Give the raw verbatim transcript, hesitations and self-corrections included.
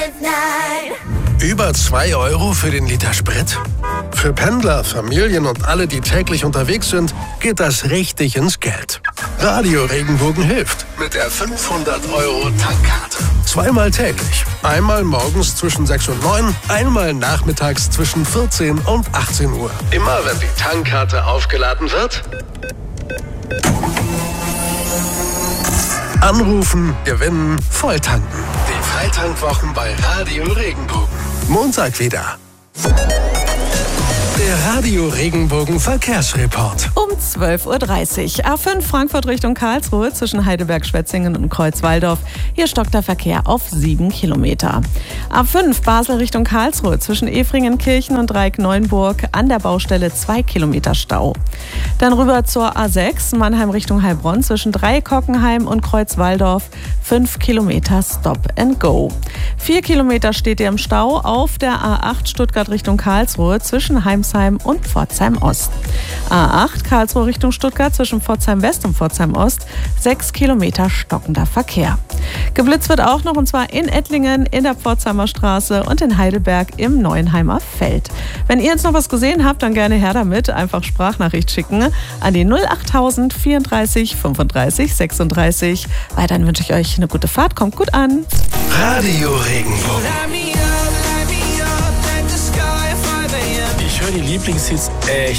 Über zwei Euro für den Liter Sprit? Für Pendler, Familien und alle, die täglich unterwegs sind, geht das richtig ins Geld. Radio Regenbogen hilft mit der fünfhundert Euro Tankkarte. Zweimal täglich. Einmal morgens zwischen sechs und neun, einmal nachmittags zwischen vierzehn und achtzehn Uhr. Immer wenn die Tankkarte aufgeladen wird, anrufen, gewinnen, volltanken. Die Freitankwwochen bei Radio Regenbogen. Montag wieder. Der Radio Regenbogen Verkehrsreport. Um zwölf Uhr dreißig. A fünf Frankfurt Richtung Karlsruhe zwischen Heidelberg, Schwetzingen und Kreuzwaldorf. Hier stockt der Verkehr auf sieben Kilometer. A fünf Basel Richtung Karlsruhe zwischen Efringenkirchen und Dreieck-Neuenburg an der Baustelle zwei Kilometer Stau. Dann rüber zur A sechs Mannheim Richtung Heilbronn zwischen Dreieck-Hockenheim und Kreuzwaldorf. fünf Kilometer Stop and Go. vier Kilometer steht ihr im Stau auf der A acht Stuttgart Richtung Karlsruhe zwischen Heimsheim und Pforzheim Ost. A acht Karlsruhe Richtung Stuttgart zwischen Pforzheim West und Pforzheim Ost. sechs Kilometer stockender Verkehr. Geblitzt wird auch noch, und zwar in Ettlingen, in der Pforzheimer Straße und in Heidelberg im Neuenheimer Feld. Wenn ihr jetzt noch was gesehen habt, dann gerne her damit. Einfach Sprachnachricht schicken an die null achttausend vierunddreißig fünfunddreißig sechsunddreißig. Weiterhin wünsche ich euch eine gute Fahrt. Kommt gut an. Radio Regenbogen. Ich höre die Lieblingshits echt